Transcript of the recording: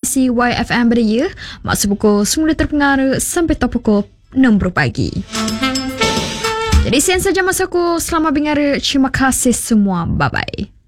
frekuensi YFM Beria, masa pukul 9 terpengaruh sampai pukul 6 pagi. Jadi sekian saja masa aku. Selamat dengar. Terima kasih semua. Bye-bye.